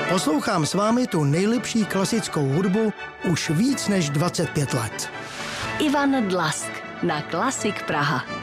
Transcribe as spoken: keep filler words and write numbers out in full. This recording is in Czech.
Poslouchám s vámi tu nejlepší klasickou hudbu už víc než dvacet pět let. Ivan Dlask na Klasik Praha.